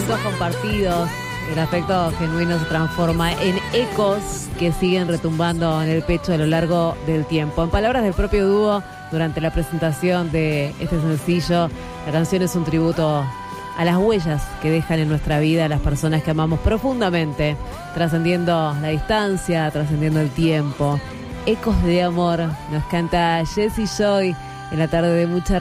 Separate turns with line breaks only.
momentos compartidos, el afecto genuino se transforma en ecos que siguen retumbando en el pecho a lo largo del tiempo. En palabras del propio dúo, durante la presentación de este sencillo, la canción es un tributo a las huellas que dejan en nuestra vida las personas que amamos profundamente, trascendiendo la distancia, trascendiendo el tiempo. Ecos de amor, nos canta Jessie Joy en la tarde de mucha